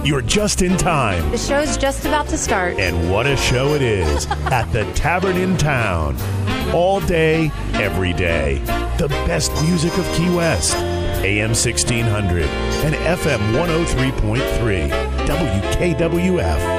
You're just in time. The show's just about to start. And what a show it is at the Tavern in Town. All day, every day. The best music of Key West. AM 1600 and FM 103.3 WKWF.